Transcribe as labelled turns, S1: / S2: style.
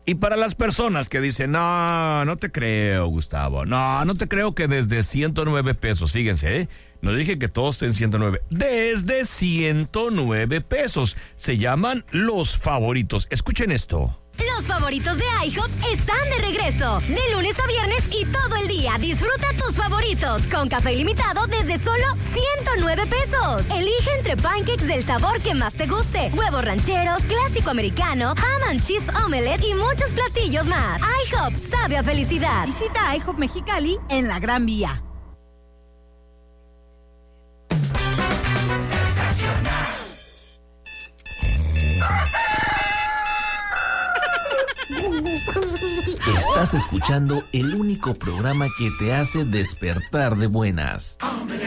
S1: Y para las personas que dicen, no te creo, Gustavo, no te creo que desde 109 pesos, fíjense, no dije que todos estén 109, desde 109 pesos, se llaman los favoritos. Escuchen esto.
S2: Los favoritos de IHOP están de regreso, de lunes a viernes y todo el día. Disfruta tus favoritos con café ilimitado desde solo 109 pesos. Elige entre pancakes del sabor que más te guste, huevos rancheros, clásico americano, ham and cheese omelette y muchos platillos más. IHOP sabe a felicidad.
S3: Visita IHOP Mexicali en la Gran Vía.
S4: Estás escuchando el único programa que te hace despertar de buenas.